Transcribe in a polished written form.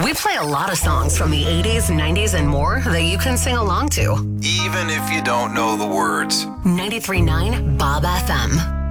We play a lot of songs from the 80s, 90s, and more that you can sing along to. Even if you don't know the words. 93.9 Bob FM.